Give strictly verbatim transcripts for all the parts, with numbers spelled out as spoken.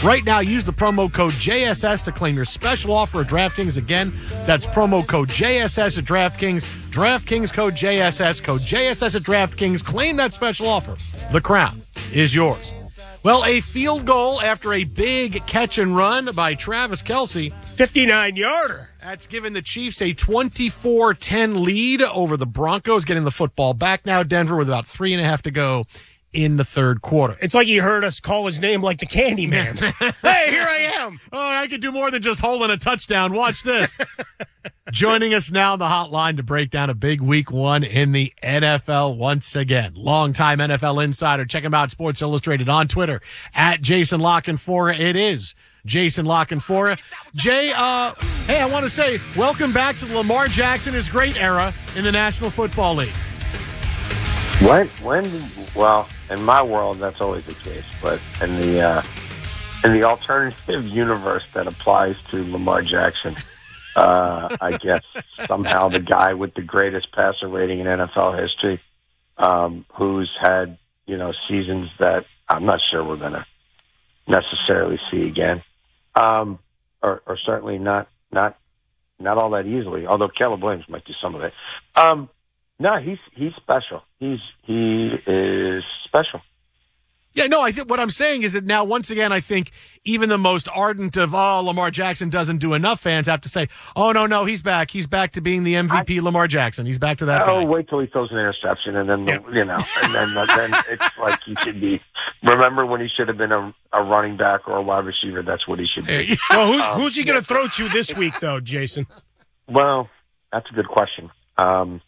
Right now, use the promo code J S S to claim your special offer at DraftKings. Again, that's promo code J S S at DraftKings. DraftKings code J S S, code J S S at DraftKings. Claim that special offer. The crown is yours. Well, a field goal after a big catch and run by Travis Kelce. fifty-nine-yarder. That's given the Chiefs a twenty-four ten lead over the Broncos, getting the football back now. Denver with about three and a half to go in the third quarter. It's like he heard us call his name like the Candyman. Hey, here I am. Oh, I could do more than just holding a touchdown. Watch this. Joining us now on the hotline to break down a big week one in the N F L once again. Longtime N F L insider. Check him out, Sports Illustrated on Twitter, at Jason La Canfora. It is Jason La Canfora. Jay, uh, hey, I want to say welcome back to the Lamar Jackson is great era in the National Football League. When, when, well, in my world, that's always the case. But in the uh, in the alternative universe that applies to Lamar Jackson, uh, I guess somehow the guy with the greatest passer rating in N F L history, um, who's had you know seasons that I'm not sure we're going to necessarily see again, um, or, or certainly not not not all that easily. Although Caleb Williams might do some of it. Um, No, he's he's special. He's he is special. Yeah, no, I think what I'm saying is that now, once again, I think even the most ardent of, oh, Lamar Jackson doesn't do enough fans have to say, oh, no, no, he's back. He's back to being the M V P I, Lamar Jackson. He's back to that Oh, guy. wait till he throws an interception, and then, the, yeah. you know, and then, then it's like he should be, remember when he should have been a, a running back or a wide receiver, that's what he should be. Well, who, um, who's he going to throw to this week, though, Jason? Well, that's a good question. Um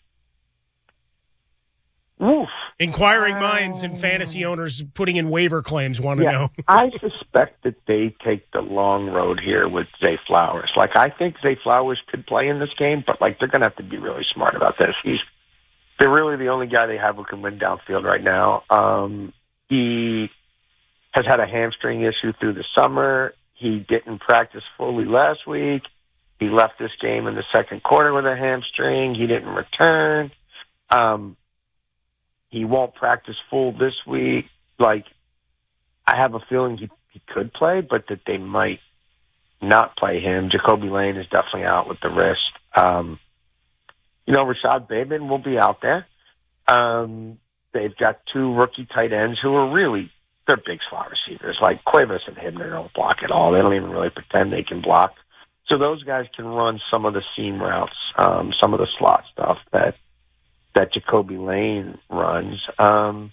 Oof. Inquiring minds and fantasy owners putting in waiver claims want to yeah, know. I suspect that they take the long road here with Zay Flowers. Like, I think Zay Flowers could play in this game, but, like, they're going to have to be really smart about this. He's They're really the only guy they have who can win downfield right now. Um, he has had a hamstring issue through the summer. He didn't practice fully last week. He left this game in the second quarter with a hamstring. He didn't return. Um He won't practice full this week. Like, I have a feeling he, he could play, but that they might not play him. Jacoby Lane is definitely out with the wrist. Um, you know, Rashad Bateman will be out there. Um, they've got two rookie tight ends who are really, they're big slot receivers. Like, Cuevas and Hibner don't block at all. They don't even really pretend they can block. So those guys can run some of the seam routes, um, some of the slot stuff that that Jacoby Lane runs. Um,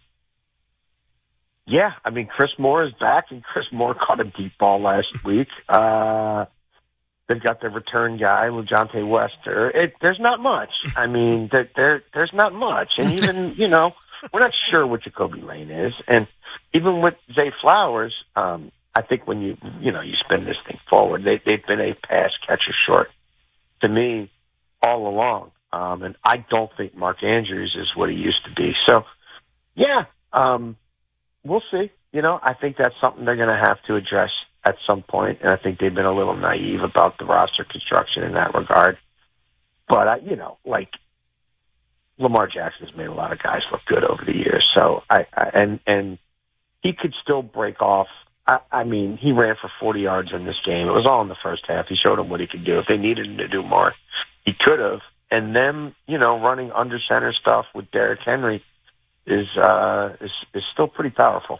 yeah, I mean, Chris Moore is back, and Chris Moore caught a deep ball last week. Uh, they've got their return guy, LeJontay Wester. It, there's not much. I mean, there, there there's not much. And even, you know, we're not sure what Jacoby Lane is. And even with Zay Flowers, um, I think when you, you know, you spin this thing forward, they, they've been a pass catcher short to me all along. Um, and I don't think Mark Andrews is what he used to be. So, yeah, um, we'll see. You know, I think that's something they're going to have to address at some point, and I think they've been a little naive about the roster construction in that regard. But, I, you know, like, Lamar Jackson's made a lot of guys look good over the years. So, I, I and and he could still break off. I, I mean, he ran for forty yards in this game. It was all in the first half. He showed them what he could do. If they needed him to do more, he could have. And them, you know, running under center stuff with Derrick Henry is uh, is is still pretty powerful.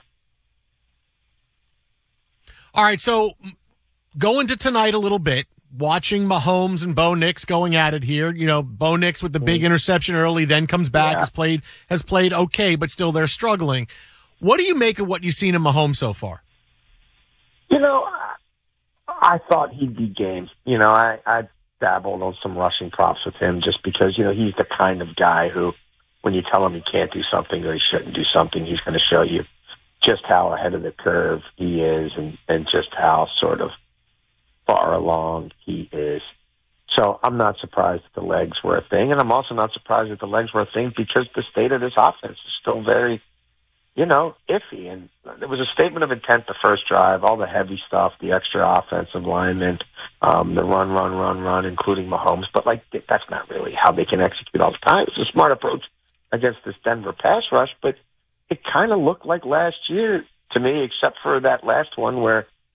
All right, so going to tonight a little bit, watching Mahomes and Bo Nix going at it here. You know, Bo Nix with the big interception early, then comes back, yeah. has played has played okay, but still they're struggling. What do you make of what you've seen in Mahomes so far? You know, I, I thought he'd be game. You know, I. I dabbled on some rushing props with him just because, you know, he's the kind of guy who, when you tell him he can't do something or he shouldn't do something, he's going to show you just how ahead of the curve he is and, and just how sort of far along he is. So I'm not surprised that the legs were a thing, and I'm also not surprised that the legs were a thing because the state of this offense is still very, you know, iffy. And there was a statement of intent the first drive, all the heavy stuff, the extra offensive linemen, um, the run, run, run, run, including Mahomes. But, like, that's not really how they can execute all the time. It's a smart approach against this Denver pass rush, but it kind of looked like last year to me, except for that last one where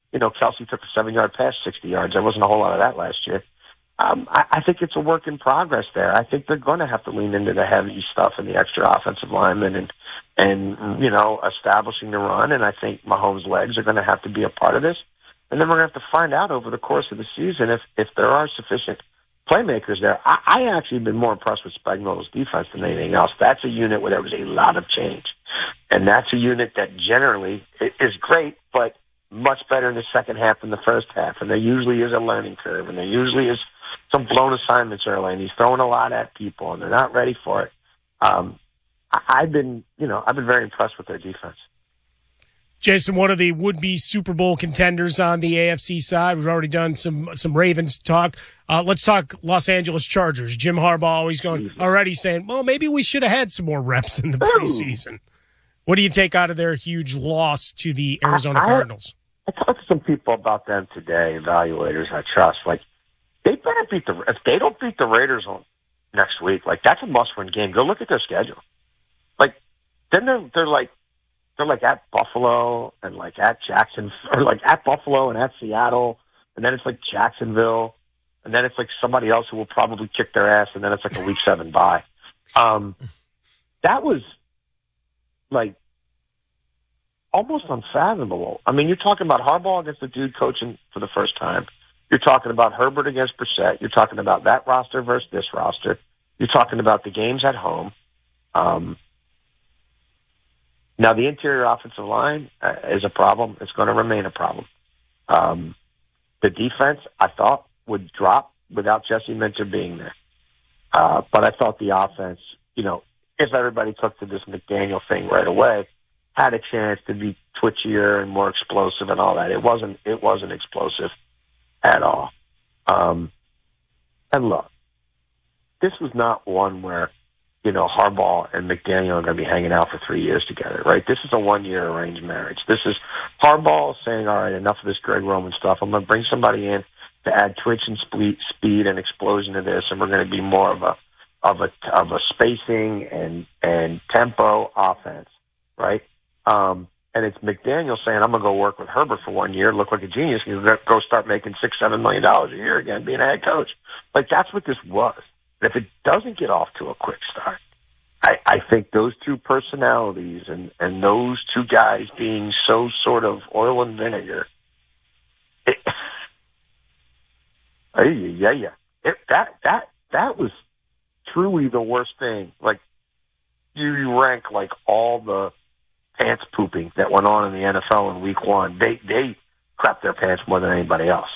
You know, Kelsey took a seven-yard pass, sixty yards. There wasn't a whole lot of that last year. Um, I, I think it's a work in progress there. I think they're going to have to lean into the heavy stuff and the extra offensive linemen and, and you know, establishing the run. And I think Mahomes' legs are going to have to be a part of this. And then we're going to have to find out over the course of the season if, if there are sufficient playmakers there. I, I actually have been more impressed with Spagnuolo's defense than anything else. That's a unit where there was a lot of change. And that's a unit that generally is great, but much better in the second half than the first half. And there usually is a learning curve, and there usually is some blown assignments early, and he's throwing a lot at people, and they're not ready for it. Um, I, I've been, you know, I've been very impressed with their defense. Jason, one of the would-be Super Bowl contenders on the A F C side. We've already done some some Ravens talk. Uh, let's talk Los Angeles Chargers. Jim Harbaugh always going already saying, well, maybe we should have had some more reps in the preseason. What do you take out of their huge loss to the Arizona I, I, Cardinals? I talked to some people about them today, evaluators I trust. Like, they better beat the if they don't beat the Raiders on next week, like that's a must-win game. Go look at their schedule. Like, then they're they're like they're like at Buffalo and like at Jackson or like at Buffalo and at Seattle, and then it's like Jacksonville, and then it's like somebody else who will probably kick their ass, and then it's like a week seven bye. Um, that was like almost unfathomable. I mean, you're talking about Harbaugh against the dude coaching for the first time. You're talking about Herbert against Brissett. You're talking about that roster versus this roster. You're talking about the games at home. Um, now, the interior offensive line uh, is a problem. It's going to remain a problem. Um, the defense, I thought, would drop without Jesse Minter being there. Uh, but I thought the offense, you know, if everybody took to this McDaniel thing right away, had a chance to be twitchier and more explosive and all that. It wasn't. It wasn't explosive at all. Um, and look, this was not one where, you know, Harbaugh and McDaniel are going to be hanging out for three years together, right? This is a one-year arranged marriage. This is Harbaugh saying, all right, enough of this Greg Roman stuff. I'm going to bring somebody in to add twitch and speed and explosion to this, and we're going to be more of a of a of a spacing and and tempo offense, right? Um, and it's McDaniel saying, I'm going to go work with Herbert for one year, look like a genius, and go start making six, seven million dollars a year again, being a head coach. Like, that's what this was. And if it doesn't get off to a quick start, I, I think those two personalities and, and those two guys being so sort of oil and vinegar, it, yeah, yeah, it, that that that was truly the worst thing. Like, you rank like all the pants pooping that went on in the N F L in week one. They they crapped their pants more than anybody else.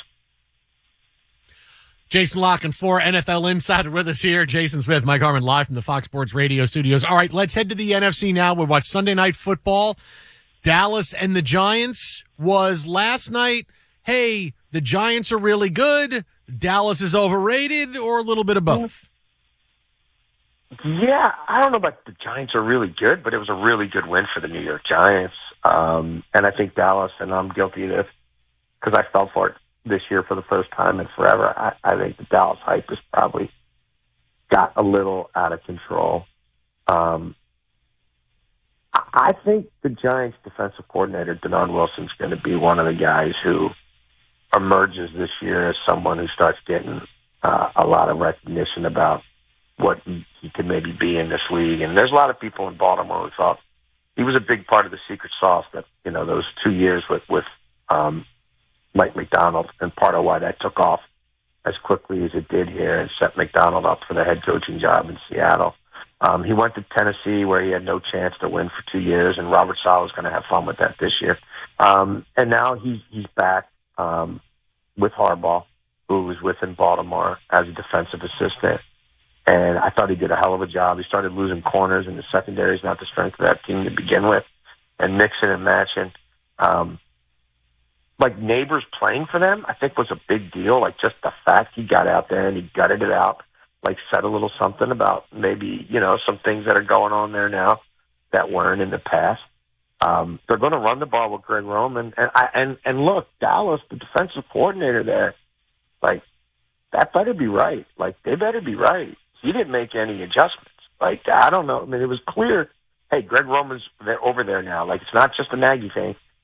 Jason Lock and four N F L Insider with us here. Jason Smith, Mike Harmon, live from the Fox Sports Radio studios. All right, let's head to the N F C now. We watch Sunday Night Football. Dallas and the Giants. Was last night, hey, the Giants are really good, Dallas is overrated, or a little bit of both? Yeah, I don't know about the Giants are really good, but it was a really good win for the New York Giants. Um, and I think Dallas, and I'm guilty of this because I fell for it this year for the first time in forever. I, I think the Dallas hype has probably got a little out of control. Um, I, I think the Giants defensive coordinator, Denon Wilson, is going to be one of the guys who emerges this year as someone who starts getting uh, a lot of recognition about what he, he could maybe be in this league. And there's a lot of people in Baltimore who thought he was a big part of the secret sauce that, you know, those two years with, with um, Mike McDonald, and part of why that took off as quickly as it did here and set McDonald up for the head coaching job in Seattle. Um, he went to Tennessee where he had no chance to win for two years, and Robert Saleh is going to have fun with that this year. Um, and now he's, he's back um, with Harbaugh, who was with in Baltimore as a defensive assistant. And I thought he did a hell of a job. He started losing corners, and the secondary is not the strength of that team to begin with. And mixing and matching. Um, like Neighbors playing for them, I think was a big deal. Like just the fact he got out there and he gutted it out, like said a little something about maybe, you know, some things that are going on there now that weren't in the past. Um, they're going to run the ball with Greg Roman. And, I, and, and look, Dallas, the defensive coordinator there, like, that better be right. Like, they better be right. He didn't make any adjustments. Like, I don't know. I mean, it was clear, hey, Greg Roman's there, over there now. Like, it's not just a Nagy thing.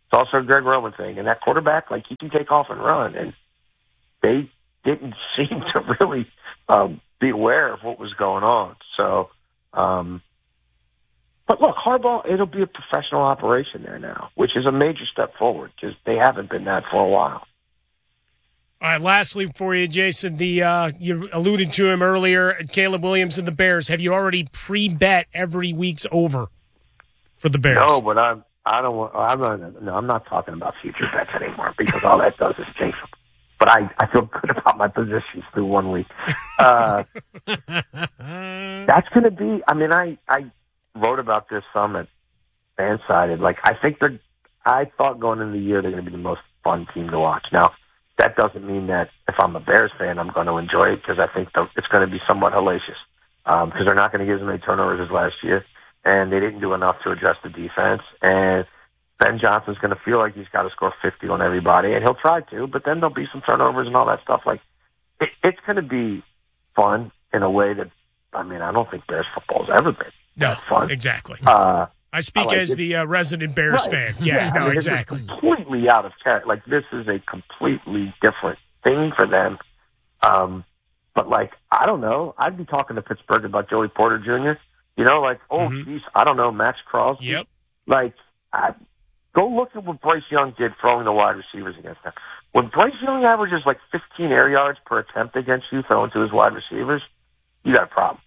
It's also a Greg Roman thing. And that quarterback, like, he can take off and run. And they didn't seem to really um, be aware of what was going on. So, um, but look, Harbaugh, it'll be a professional operation there now, which is a major step forward because they haven't been that for a while. All right, lastly for you, Jason, the uh, you alluded to him earlier, Caleb Williams and the Bears. Have you already pre-bet every week's over for the Bears? No, but I'm, I don't want, I'm not, no, I'm not talking about future bets anymore because all that does is jinx them. But I, I feel good about my positions through one week. Uh, that's going to be, I mean, I, I wrote about this some at Fansided. Like, I think they're, I thought going into the year they're going to be the most fun team to watch. Now, that doesn't mean that if I'm a Bears fan, I'm going to enjoy it because I think the, it's going to be somewhat hellacious because um, they're not going to give as many turnovers as last year, and they didn't do enough to adjust the defense. And Ben Johnson's going to feel like he's got to score fifty on everybody, and he'll try to, but then there'll be some turnovers and all that stuff. Like, it, it's going to be fun in a way that, I mean, I don't think Bears football's ever been no, that fun. Exactly. Uh, I speak I like as it. the uh, resident Bears Right. fan. Yeah, yeah no, I mean, exactly. It's completely out of character. Like, this is a completely different thing for them. Um, but, like, I don't know. I'd be talking to Pittsburgh about Joey Porter Junior You know, like, oh, Mhm. geez, I don't know, Max Crosby. Yep. Like, I, go look at what Bryce Young did throwing the wide receivers against them. When Bryce Young averages, like, fifteen air yards per attempt against you throwing to his wide receivers, you got a problem.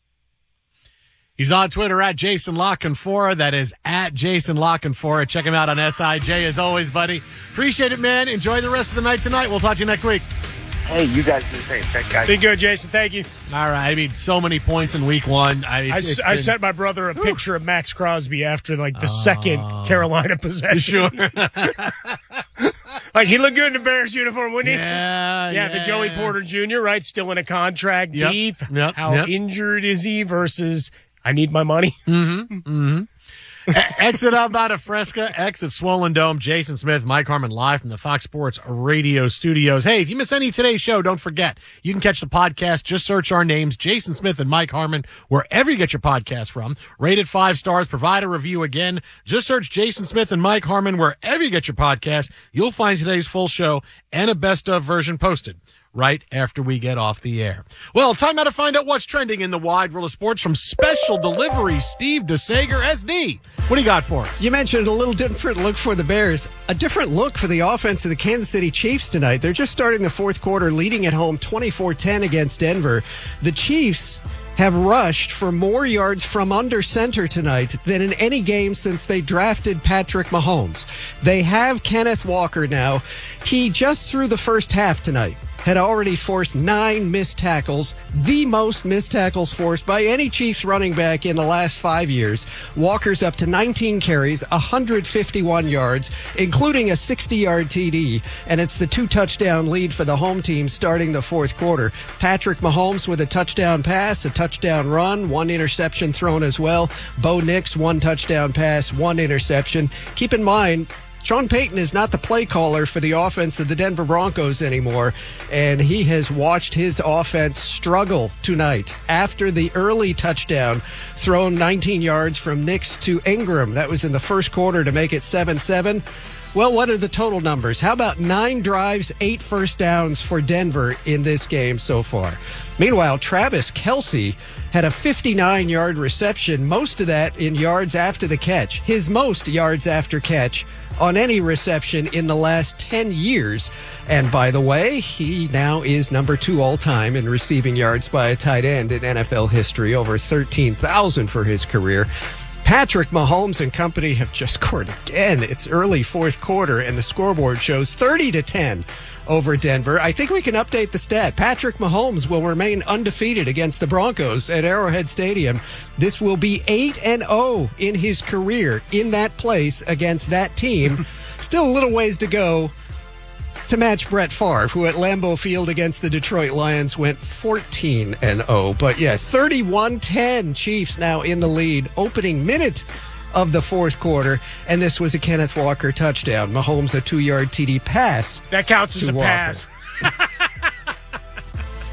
He's on Twitter at Jason Lockenfora. That is at Jason Lockenfora. Check him out on S I J as always, buddy. Appreciate it, man. Enjoy the rest of the night tonight. We'll talk to you next week. Hey, you guys do the same. Thanks, guys. Be good, Jason. Thank you. All right. I mean, so many points in week one. I, I, it's, it's I been, sent my brother a picture of Max Crosby after, like, the second Carolina possession. Sure. Like, he looked good in the Bears uniform, wouldn't he? Yeah, Yeah, yeah. the Joey Porter Junior, right? Still in a contract Yep, beef. yep, How yep. injured is he versus I need my money? Exit up out of Fresca, exit Swollen Dome. Jason Smith, Mike Harmon live from the Fox Sports Radio studios. Hey, if you miss any of today's show, don't forget, you can catch the podcast. Just search our names, Jason Smith and Mike Harmon, wherever you get your podcast from. Rate it five stars. Provide a review again. Just search Jason Smith and Mike Harmon wherever you get your podcast. You'll find today's full show and a best of version posted right after we get off the air. Well, time now to find out what's trending in the wide world of sports from Special Delivery Steve DeSager. S D, what do you got for us? You mentioned a little different look for the Bears. A different look for the offense of the Kansas City Chiefs tonight. They're just starting the fourth quarter, leading at home twenty-four ten against Denver. The Chiefs have rushed for more yards from under center tonight than in any game since they drafted Patrick Mahomes. They have Kenneth Walker now. He just threw the first half tonight had already forced nine missed tackles, the most missed tackles forced by any Chiefs running back in the last five years. Walker's up to nineteen carries, one hundred fifty-one yards, including a sixty-yard T D, and it's the two-touchdown lead for the home team starting the fourth quarter. Patrick Mahomes with a touchdown pass, a touchdown run, one interception thrown as well. Bo Nix, one touchdown pass, one interception. Keep in mind, Sean Payton is not the play caller for the offense of the Denver Broncos anymore, and he has watched his offense struggle tonight after the early touchdown thrown nineteen yards from Nix to Ingram. That was in the first quarter to make it seven seven. Well, what are the total numbers? How about nine drives, eight first downs for Denver in this game so far? Meanwhile, Travis Kelce had a fifty-nine-yard reception, most of that in yards after the catch. His most yards after catch on any reception in the last ten years. And by the way, he now is number two all-time in receiving yards by a tight end in N F L history, over thirteen thousand for his career. Patrick Mahomes and company have just scored again. It's early fourth quarter, and the scoreboard shows thirty to ten over Denver. I think we can update the stat. Patrick Mahomes will remain undefeated against the Broncos at Arrowhead Stadium. This will be eight and oh in his career in that place against that team. Still a little ways to go to match Brett Favre, who at Lambeau Field against the Detroit Lions went fourteen and oh. But yeah, thirty-one ten Chiefs now in the lead, opening minute of the fourth quarter, and this was a Kenneth Walker touchdown. Mahomes a two-yard T D pass. That counts as a Walker. pass.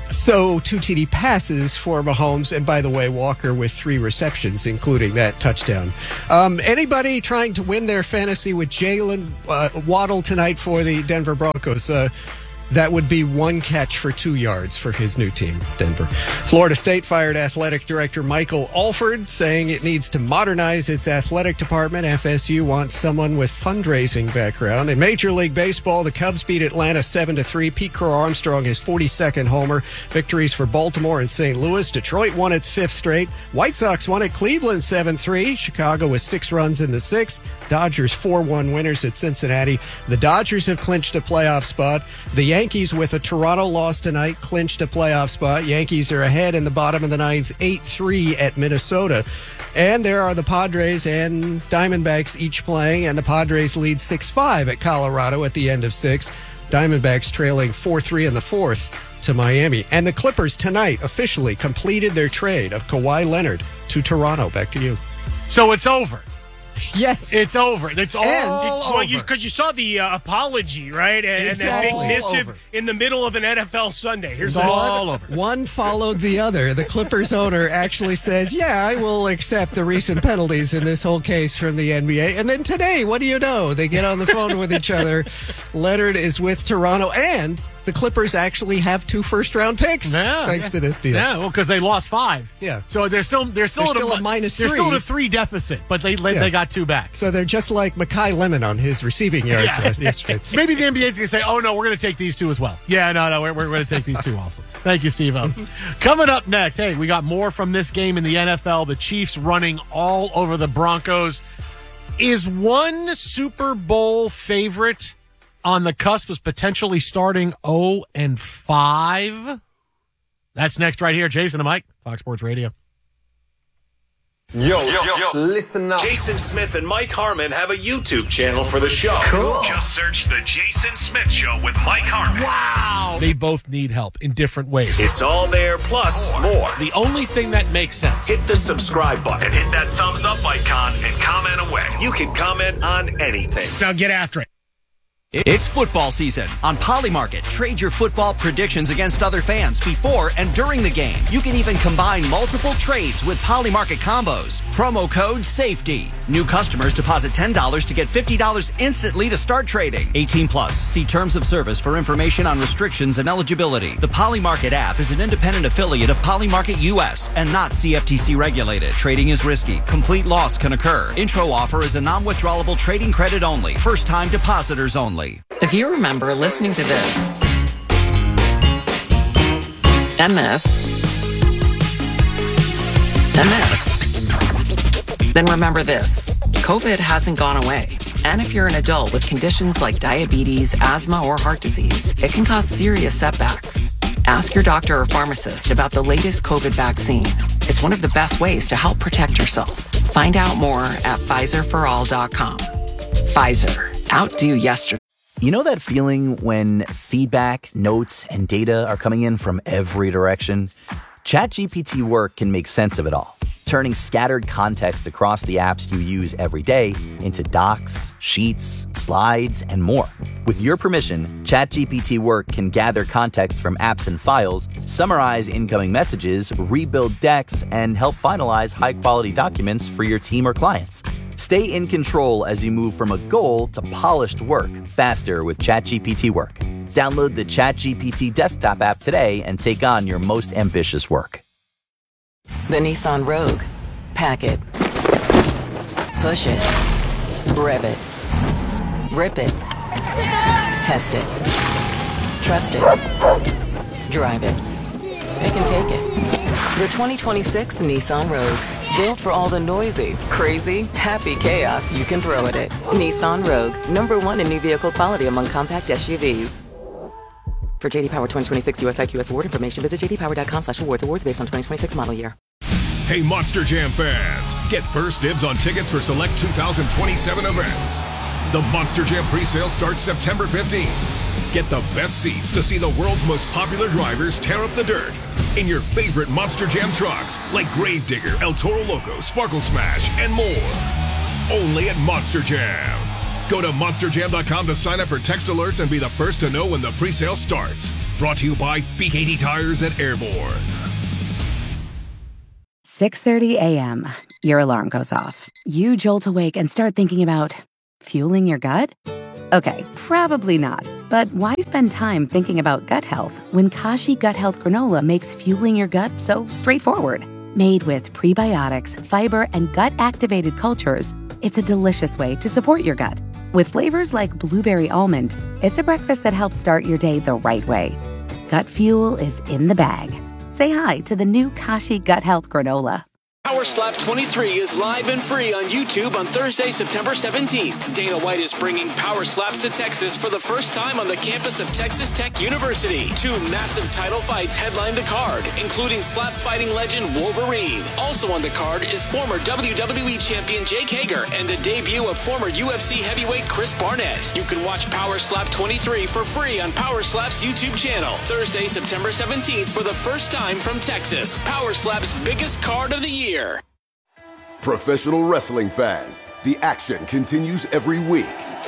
So two T D passes for Mahomes, and by the way, Walker with three receptions, including that touchdown. Um, anybody trying to win their fantasy with Jalen uh, Waddle tonight for the Denver Broncos? Uh, That would be one catch for two yards for his new team, Denver. Florida State fired athletic director Michael Alford, saying it needs to modernize its athletic department. F S U wants someone with fundraising background. In Major League Baseball, the Cubs beat Atlanta seven to three. Pete Crow Armstrong his forty-second homer. Victories for Baltimore and Saint Louis. Detroit won its fifth straight. White Sox won at Cleveland seven three. Chicago with six runs in the sixth. Dodgers four one winners at Cincinnati. The Dodgers have clinched a playoff spot. The Yankees, with a Toronto loss tonight, clinched a playoff spot. Yankees are ahead in the bottom of the ninth, eight three at Minnesota. And there are the Padres and Diamondbacks each playing, and the Padres lead six five at Colorado at the end of six. Diamondbacks trailing four three in the fourth to Miami. And the Clippers tonight officially completed their trade of Kawhi Leonard to Toronto. Back to you. So it's over. Yes. It's over. It's all And- over. Well, because you, you saw the uh, apology, right? And, Exactly. and that big missive Over. in the middle of an N F L Sunday. Here's It's a all over. One followed the other. The Clippers owner actually says, yeah, I will accept the recent penalties in this whole case from the N B A. And then today, what do you know? They get on the phone with each other. Leonard is with Toronto, and the Clippers actually have two first-round picks Yeah, thanks yeah. to this deal. Yeah, well, because they lost five. Yeah. So they're still they're still, They're at still a, a minus They're still at three. a three deficit, but they they, Yeah. they got two back. So they're just like Mekhi Lemon on his receiving yards Yeah. yesterday. Maybe the N B A's going to say, oh, no, we're going to take these two as well. Yeah, no, no, we're, we're going to take these two also. Thank you, Steve-O. Coming up next, hey, we got more from this game in the N F L. The Chiefs running all over the Broncos. Is one Super Bowl favorite on the cusp of potentially starting oh and five? That's next right here. Jason and Mike, Fox Sports Radio. Yo, yo, yo, listen up. Jason Smith and Mike Harmon have a YouTube channel for the show. Cool. Just search The Jason Smith Show with Mike Harmon. Wow. They both need help in different ways. It's all there, plus more. The only thing that makes sense. Hit the subscribe button. And hit that thumbs up icon and comment away. You can comment on anything. Now get after it. It's football season. On Polymarket, trade your football predictions against other fans before and during the game. You can even combine multiple trades with Polymarket combos. Promo code SAFETY. New customers deposit ten dollars to get fifty dollars instantly to start trading. eighteen plus. See terms of service for information on restrictions and eligibility. The Polymarket app is an independent affiliate of Polymarket U S and not C F T C regulated. Trading is risky. Complete loss can occur. Intro offer is a non-withdrawable trading credit only. First time depositors only. If you remember listening to this and this and this, then remember this. COVID hasn't gone away. And if you're an adult with conditions like diabetes, asthma, or heart disease, it can cause serious setbacks. Ask your doctor or pharmacist about the latest COVID vaccine. It's one of the best ways to help protect yourself. Find out more at Pfizer for all dot com. Pfizer. Outdo yesterday. You know that feeling when feedback, notes, and data are coming in from every direction? ChatGPT Work can make sense of it all, turning scattered context across the apps you use every day into docs, sheets, slides, and more. With your permission, ChatGPT Work can gather context from apps and files, summarize incoming messages, rebuild decks, and help finalize high-quality documents for your team or clients. Stay in control as you move from a goal to polished work faster with ChatGPT Work. Download the ChatGPT desktop app today and take on your most ambitious work. The Nissan Rogue. Pack it. Push it. Rev it. Rip it. Test it. Trust it. Drive it. Pick and take it. The twenty twenty-six Nissan Rogue. Built for all the noisy, crazy, happy chaos you can throw at it. Nissan Rogue. Number one in new vehicle quality among compact S U Vs. For J D Power twenty twenty-six U S I Q S award information, visit j d power dot com slash awards. Awards based on twenty twenty-six model year. Hey, Monster Jam fans, get first dibs on tickets for select two thousand twenty-seven events. The Monster Jam presale starts September fifteenth. Get the best seats to see the world's most popular drivers tear up the dirt in your favorite Monster Jam trucks like Gravedigger, El Toro Loco, Sparkle Smash, and more. Only at Monster Jam. Go to monster jam dot com to sign up for text alerts and be the first to know when the presale starts. Brought to you by B K D Tires at Airborne. six thirty a.m. Your alarm goes off. You jolt awake and start thinking about fueling your gut? Okay, probably not. But why spend time thinking about gut health when Kashi Gut Health Granola makes fueling your gut so straightforward? Made with prebiotics, fiber, and gut-activated cultures, it's a delicious way to support your gut. With flavors like blueberry almond, it's a breakfast that helps start your day the right way. Gut fuel is in the bag. Say hi to the new Kashi Gut Health Granola. Power Slap twenty-three is live and free on YouTube on Thursday, September seventeenth. Dana White is bringing Power Slaps to Texas for the first time on the campus of Texas Tech University. Two massive title fights headline the card, including slap fighting legend Wolverine. Also on the card is former W W E champion Jake Hager and the debut of former U F C heavyweight Chris Barnett. You can watch Power Slap twenty-three for free on Power Slap's YouTube channel. Thursday, September seventeenth for the first time from Texas. Power Slap's biggest card of the year. Professional wrestling fans, the action continues every week.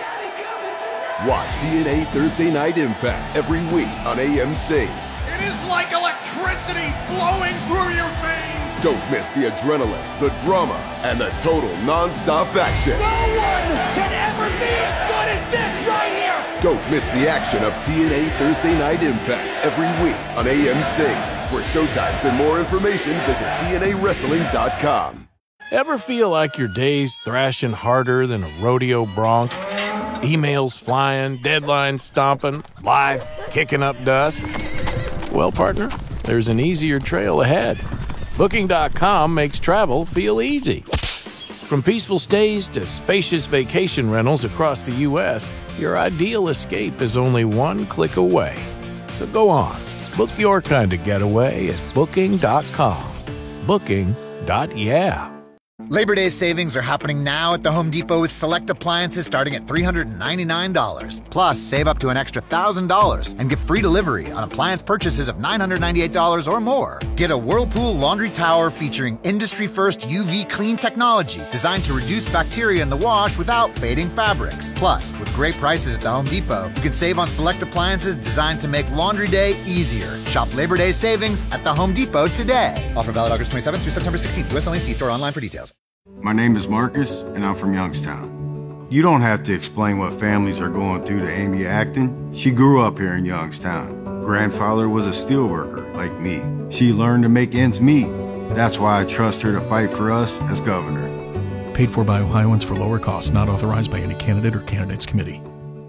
Watch T N A Thursday Night Impact every week on A M C. It is like electricity flowing through your veins. Don't miss the adrenaline, the drama, and the total non-stop action. No one can ever be as good as this right here. Don't miss the action of T N A Thursday Night Impact every week on A M C. For showtimes and more information, visit T N A wrestling dot com. Ever feel like your day's thrashing harder than a rodeo bronc? Emails flying, deadlines stomping, life kicking up dust? Well, partner, there's an easier trail ahead. Booking dot com makes travel feel easy. From peaceful stays to spacious vacation rentals across the U S, your ideal escape is only one click away. So go on, book your kind of getaway at Booking dot com. Booking. Yeah. Labor Day savings are happening now at the Home Depot with select appliances starting at three hundred ninety-nine dollars. Plus, save up to an extra one thousand dollars and get free delivery on appliance purchases of nine hundred ninety-eight dollars or more. Get a Whirlpool laundry tower featuring industry-first U V clean technology designed to reduce bacteria in the wash without fading fabrics. Plus, with great prices at the Home Depot, you can save on select appliances designed to make laundry day easier. Shop Labor Day savings at the Home Depot today. Offer valid August twenty-seventh through September sixteenth. U S only. See store online for details. My name is Marcus, and I'm from Youngstown. You don't have to explain what families are going through to Amy Acton. She grew up here in Youngstown. Grandfather was a steelworker, like me. She learned to make ends meet. That's why I trust her to fight for us as governor. Paid for by Ohioans for lower costs, not authorized by any candidate or candidates committee.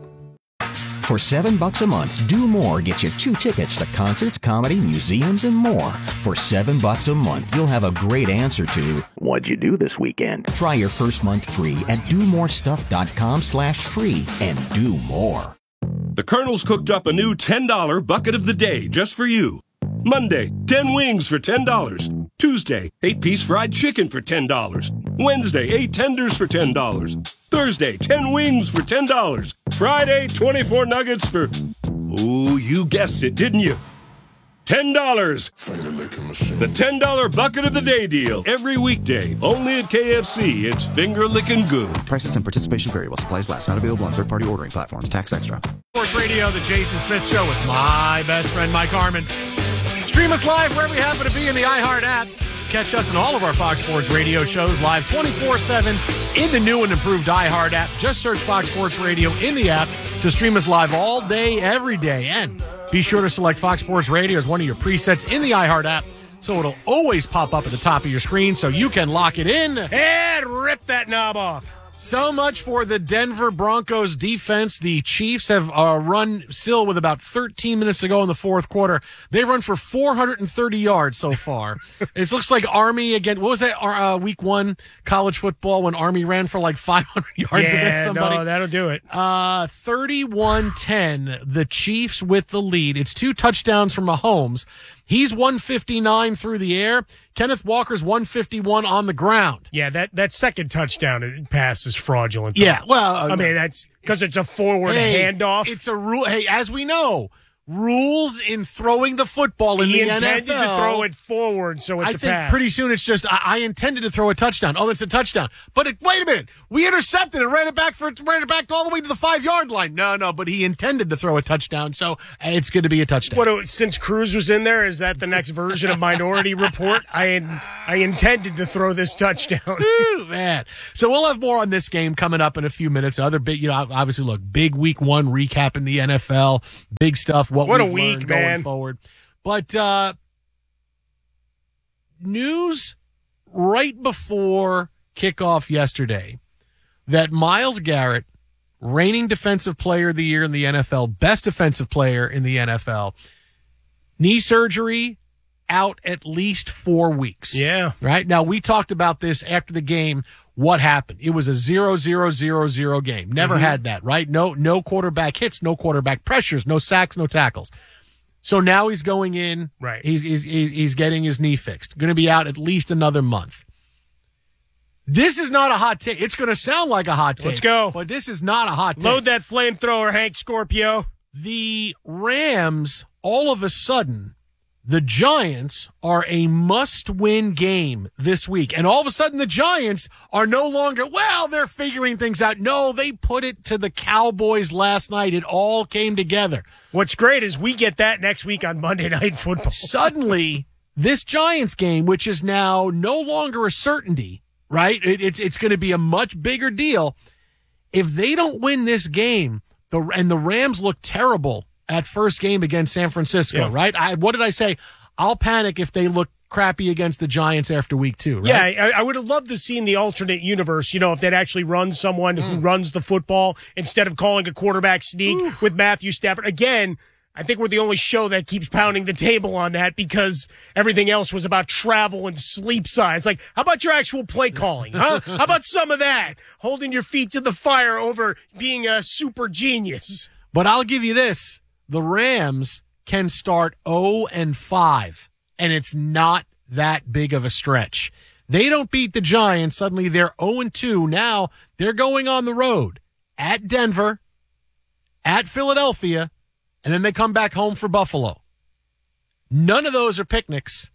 For seven bucks a month, Do More gets you two tickets to concerts, comedy, museums, and more. For seven bucks a month, you'll have a great answer to what'd you do this weekend? Try your first month free at do more stuff dot com slash free and do more. The Colonel's cooked up a new ten dollar bucket of the day just for you. Monday, ten wings for ten dollars. Tuesday, eight piece fried chicken for ten dollars. Wednesday, eight tenders for ten dollars. Thursday, ten wings for ten dollars. Friday, twenty-four nuggets for, ooh, you guessed it, didn't you? ten dollars. The ten dollar bucket of the day deal. Every weekday, only at K F C. It's finger licking good. Prices and participation vary while supplies last. Not available on third-party ordering platforms. Tax extra. Sports Radio, the Jason Smith Show with my best friend, Mike Harmon. Stream us live wherever you happen to be in the iHeart app. Catch us in all of our Fox Sports Radio shows live twenty-four seven in the new and improved iHeart app. Just search Fox Sports Radio in the app to stream us live all day, every day. And be sure to select Fox Sports Radio as one of your presets in the iHeart app so it'll always pop up at the top of your screen so you can lock it in and rip that knob off. So much for the Denver Broncos defense. The Chiefs have uh, run still with about thirteen minutes to go in the fourth quarter. They've run for four hundred thirty yards so far. It looks like Army again. What was that uh, week one college football when Army ran for like five hundred yards yeah, against somebody? No, that'll do it. Uh, thirty-one ten, the Chiefs with the lead. It's two touchdowns from Mahomes. He's one fifty-nine through the air. Kenneth Walker's one fifty-one on the ground. Yeah, that, that second touchdown pass is fraudulent. Yeah, well, I mean, that's because it's a forward hey, handoff. It's a rule. Hey, as we know, rules in throwing the football in he the N F L. intended to throw it forward, so it's I a think pass. pretty soon it's just, I, I intended to throw a touchdown. Oh, it's a touchdown. But it, wait a minute. We intercepted and ran it back for ran it back all the way to the five-yard line. No, no, but he intended to throw a touchdown, so it's going to be a touchdown. What, since Cruz was in there, is that the next version of Minority Report? I I intended to throw this touchdown. Ooh, man. So we'll have more on this game coming up in a few minutes. Other big, you know, obviously, look, big week one recap in the N F L. Big stuff. What, What a we've week, learned going man. forward. But uh, news right before kickoff yesterday that Myles Garrett, reigning defensive player of the year in the N F L, best defensive player in the N F L, knee surgery, out at least four weeks. Yeah. Right? Now, we talked about this after the game. What happened? It was a zero, zero, zero, zero game. Never Mm-hmm. had that, right? No, no quarterback hits, no quarterback pressures, no sacks, no tackles. So now he's going in. Right. He's, he's, he's getting his knee fixed. Going to be out at least another month. This is not a hot take. It's going to sound like a hot take. Let's go. But this is not a hot take. Load that flamethrower, Hank Scorpio. The Rams, all of a sudden, the Giants are a must-win game this week. And all of a sudden, the Giants are no longer, well, they're figuring things out. No, they put it to the Cowboys last night. It all came together. What's great is we get that next week on Monday Night Football. Suddenly, this Giants game, which is now no longer a certainty, right? It, it's it's going to be a much bigger deal. If they don't win this game, the and the Rams look terrible at first game against San Francisco, Yeah. right? I what did I say? I'll panic if they look crappy against the Giants after week two, right? Yeah, I, I would have loved to see in the alternate universe, you know, if they'd actually run someone Mm. who runs the football instead of calling a quarterback sneak with Matthew Stafford. Again, I think we're the only show that keeps pounding the table on that because everything else was about travel and sleep science. Like, how about your actual play calling, huh? How about some of that? Holding your feet to the fire over being a super genius. But I'll give you this. The Rams can start oh and five, and it's not that big of a stretch. They don't beat the Giants. Suddenly they're oh and two. Now they're going on the road at Denver, at Philadelphia, and then they come back home for Buffalo. None of those are picnics.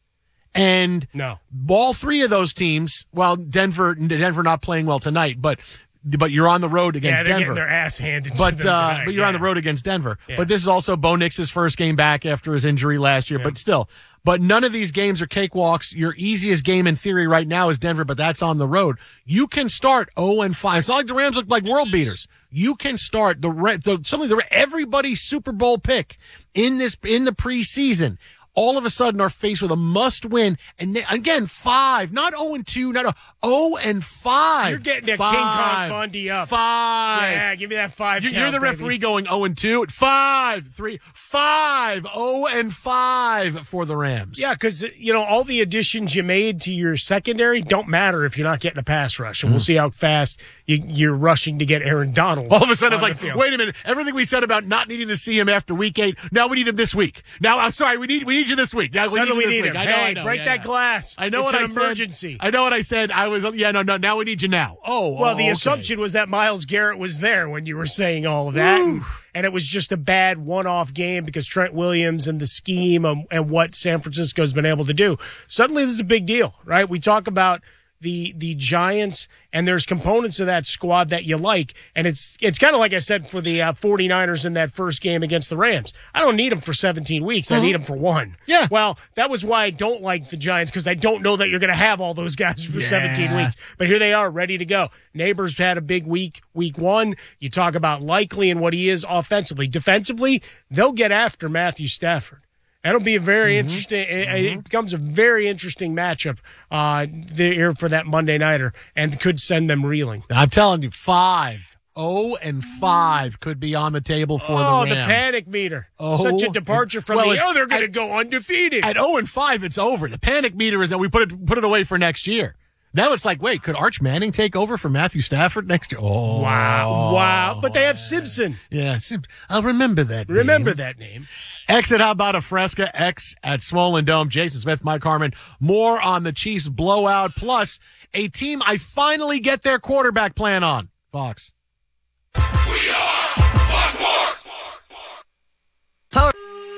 And no. all three of those teams, well, Denver, Denver not playing well tonight, but but you're on the road against Yeah, they're Denver. getting their ass handed But to them uh, tonight, but you're yeah. on the road against Denver. Yeah. But this is also Bo Nix's first game back after his injury last year. But still, but none of these games are cakewalks. Your easiest game in theory right now is Denver, but that's on the road. You can start oh and five. It's not like the Rams look like world beaters. You can start the, the something the everybody's Super Bowl pick in this in the preseason. All of a sudden are faced with a must win. And they, again, five, not oh and two, not oh and five. You're getting that five, King Kong Bundy up. Five. Yeah, give me that five. You're, count, you're the baby. referee going oh and two. Five, three, five, oh and five for the Rams. Yeah, because, you know, all the additions you made to your secondary don't matter if you're not getting a pass rush. And we'll see how fast you, you're rushing to get Aaron Donald. All of a sudden, it's on like, the field. wait a minute. Everything we said about not needing to see him after week eight, now we need him this week. Now, I'm sorry, we need we need you this week. Now, we Suddenly need you we this need week. him. I know, Hey, I know. break Yeah, that yeah. glass. I know It's what an I said. emergency. I know what I said. I was, yeah, no, no, now we need you now. Oh, Well, oh, the okay. assumption was that Myles Garrett was there when you were saying all of that. And, and it was just a bad one-off game because Trent Williams and the scheme and, and what San Francisco's been able to do. Suddenly, this is a big deal, right? We talk about the the Giants, and there's components of that squad that you like. And it's it's kind of like I said for the uh, 49ers in that first game against the Rams. I don't need them for seventeen weeks. I Uh-huh. need them for one. Yeah. Well, that was why I don't like the Giants, because I don't know that you're going to have all those guys for Yeah. seventeen weeks. But here they are, ready to go. Neighbors had a big week, week one. You talk about Likely and what he is offensively. Defensively, they'll get after Matthew Stafford. That'll be a very Mm-hmm. interesting. It, it becomes a very interesting matchup uh, there for that Monday nighter, and could send them reeling. I'm telling you, five. Oh and five could be on the table for oh, the Rams. the panic meter! Oh, Such a departure from well, the. it's- Oh, they're going to at- go undefeated. At oh and five, it's over. The panic meter is that we put it put it away for next year. Now it's like, wait, could Arch Manning take over for Matthew Stafford next year? Oh, wow, wow! But they have Simpson. Yeah, Sim- I'll remember that. Remember name. that name. Exit, how about a Fresca? X at Swollen Dome. Jason Smith, Mike Harmon. More on the Chiefs blowout, plus a team I finally get their quarterback plan on. Fox. We are Fox Sports. Tyler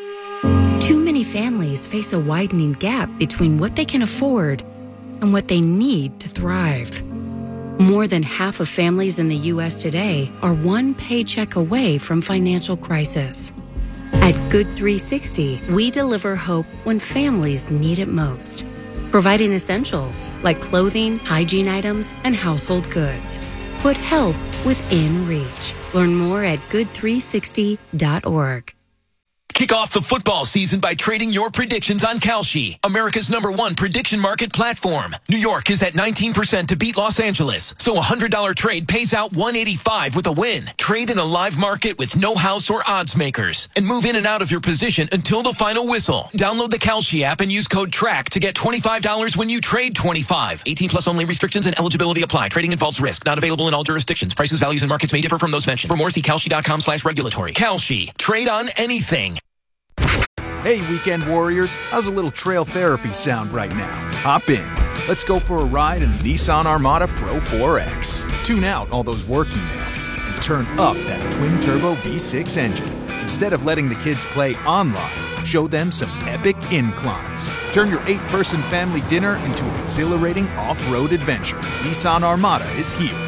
families face a widening gap between what they can afford and what they need to thrive. More than half of families in the U S today are one paycheck away from financial crisis. At Good three sixty, we deliver hope when families need it most, providing essentials like clothing, hygiene items, and household goods. Put help within reach. Learn more at good three sixty dot org. Kick off the football season by trading your predictions on Kalshi, America's number one prediction market platform. New York is at nineteen percent to beat Los Angeles, so a one hundred dollars trade pays out one eighty-five with a win. Trade in a live market with no house or odds makers, and move in and out of your position until the final whistle. Download the Kalshi app and use code TRACK to get twenty-five dollars when you trade twenty-five dollars. eighteen plus only. Restrictions and eligibility apply. Trading involves risk. Not available in all jurisdictions. Prices, values, and markets may differ from those mentioned. For more, see kalshi.com slash regulatory. Kalshi. Trade on anything. Hey, weekend warriors, how's a little trail therapy sound right now? Hop in. Let's go for a ride in the Nissan Armada Pro four X. Tune out all those work emails and turn up that twin-turbo V six engine. Instead of letting the kids play online, show them some epic inclines. Turn your eight-person family dinner into an exhilarating off-road adventure. Nissan Armada is here.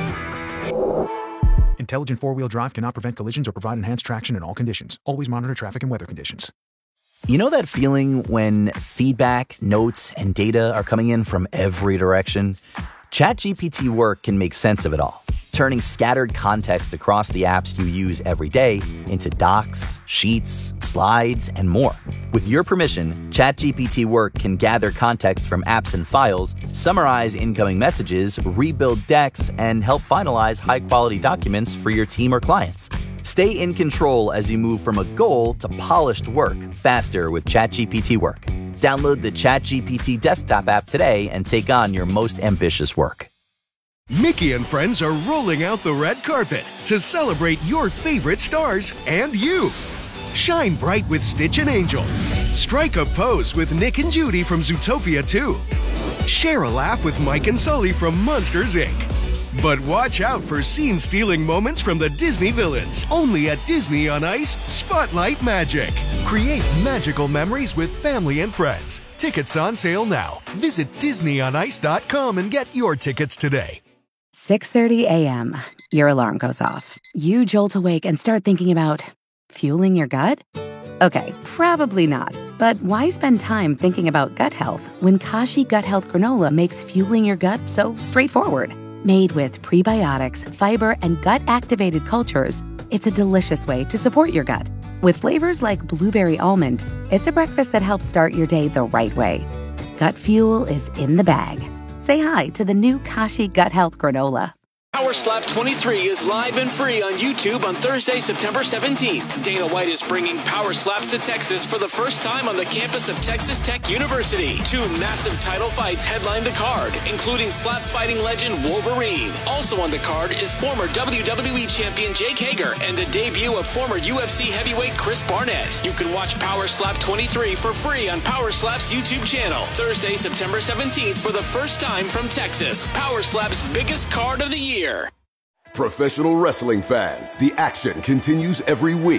Intelligent four-wheel drive cannot prevent collisions or provide enhanced traction in all conditions. Always monitor traffic and weather conditions. You know that feeling when feedback, notes, and data are coming in from every direction? ChatGPT Work can make sense of it all, turning scattered context across the apps you use every day into docs, sheets, slides, and more. With your permission, ChatGPT Work can gather context from apps and files, summarize incoming messages, rebuild decks, and help finalize high-quality documents for your team or clients. Stay in control as you move from a goal to polished work faster with ChatGPT Work. Download the ChatGPT desktop app today and take on your most ambitious work. Mickey and friends are rolling out the red carpet to celebrate your favorite stars and you. Shine bright with Stitch and Angel. Strike a pose with Nick and Judy from Zootopia two. Share a laugh with Mike and Sully from Monsters, Incorporated. But watch out for scene-stealing moments from the Disney villains. Only at Disney on Ice Spotlight Magic. Create magical memories with family and friends. Tickets on sale now. Visit disney on ice dot com and get your tickets today. six thirty a.m. Your alarm goes off. You jolt awake and start thinking about fueling your gut? Okay, probably not. But why spend time thinking about gut health when Kashi Gut Health Granola makes fueling your gut so straightforward? Made with prebiotics, fiber, and gut-activated cultures, it's a delicious way to support your gut. With flavors like blueberry almond, it's a breakfast that helps start your day the right way. Gut fuel is in the bag. Say hi to the new Kashi Gut Health Granola. Power Slap twenty-three is live and free on YouTube on Thursday, September seventeenth. Dana White is bringing Power Slaps to Texas for the first time on the campus of Texas Tech University. Two massive title fights headline the card, including slap fighting legend Wolverine. Also on the card is former W W E champion Jake Hager and the debut of former U F C heavyweight Chris Barnett. You can watch Power Slap twenty-three for free on Power Slap's YouTube channel. Thursday, September seventeenth for the first time from Texas. Power Slap's biggest card of the year. Professional wrestling fans, the action continues every week.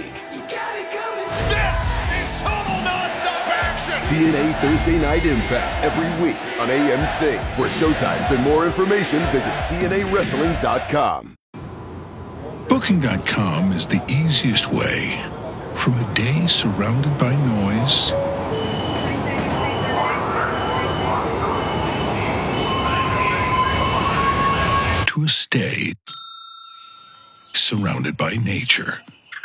This is total nonstop action! T N A Thursday Night Impact every week on A M C. For showtimes and more information, visit T N A wrestling dot com. Booking dot com is the easiest way from a day surrounded by noise to a stay surrounded by nature.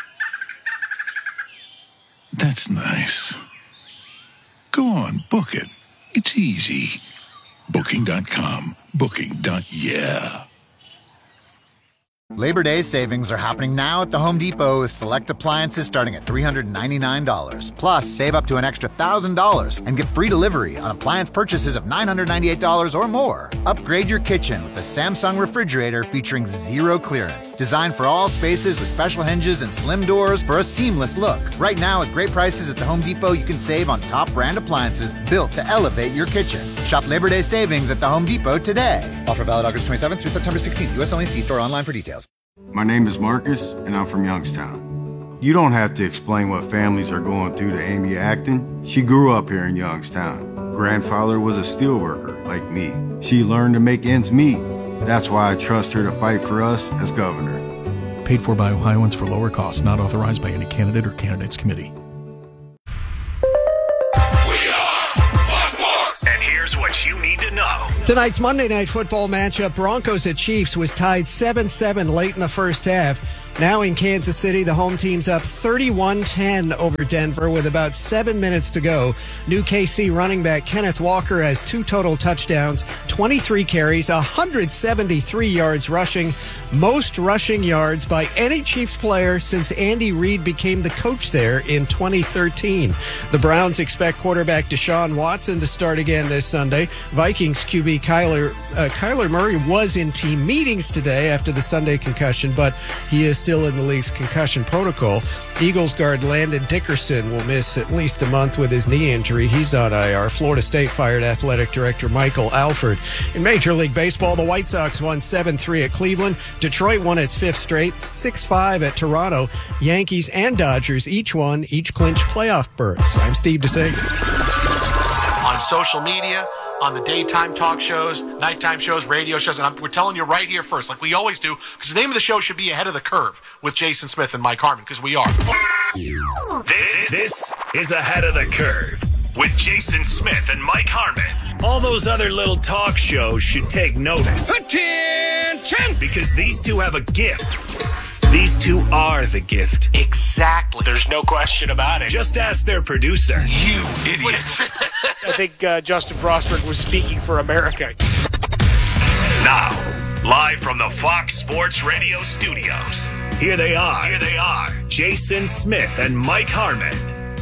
That's nice. Go on, book it. It's easy. Booking dot com. Booking. Yeah. Labor Day savings are happening now at the Home Depot with select appliances starting at three hundred ninety-nine dollars. Plus, save up to an extra one thousand dollars and get free delivery on appliance purchases of nine hundred ninety-eight dollars or more. Upgrade your kitchen with the Samsung refrigerator featuring zero clearance. Designed for all spaces with special hinges and slim doors for a seamless look. Right now, at great prices at the Home Depot, you can save on top brand appliances built to elevate your kitchen. Shop Labor Day savings at the Home Depot today. Offer valid August twenty-seventh through September sixteenth. U S only. See store online for details. My name is Marcus, and I'm from Youngstown. You don't have to explain what families are going through to Amy Acton. She grew up here in Youngstown. Grandfather was a steelworker, like me. She learned to make ends meet. That's why I trust her to fight for us as governor. Paid for by Ohioans for lower costs, not authorized by any candidate or candidates committee. And here's what you need to know. Tonight's Monday Night Football matchup, Broncos at Chiefs, was tied seven seven late in the first half. Now in Kansas City, the home team's up thirty-one ten over Denver with about seven minutes to go. New K C running back Kenneth Walker has two total touchdowns, twenty-three carries, one hundred seventy-three yards rushing, most rushing yards by any Chiefs player since Andy Reid became the coach there in twenty thirteen. The Browns expect quarterback Deshaun Watson to start again this Sunday. Vikings Q B Kyler, uh, Kyler Murray was in team meetings today after the Sunday concussion, but he is still in the league's concussion protocol. Eagles guard Landon Dickerson will miss at least a month with his knee injury. He's on I R. Florida State fired athletic director Michael Alford. In Major League Baseball, the White Sox won seven three at Cleveland. Detroit won its fifth straight, six five at Toronto. Yankees and Dodgers each won, each clinched playoff berths. I'm Steve DeSager. On social media, on the daytime talk shows, nighttime shows, radio shows, and I'm, we're telling you right here first, like we always do, because the name of the show should be Ahead of the Curve with Jason Smith and Mike Harmon, because we are. This is Ahead of the Curve with Jason Smith and Mike Harmon. All those other little talk shows should take notice. Attention! Because these two have a gift. These two are the gift. Exactly. There's no question about it. Just ask their producer. You idiots. I think uh, Justin Frostberg was speaking for America. Now, live from the Fox Sports Radio studios, here they are. Here they are. Jason Smith and Mike Harmon.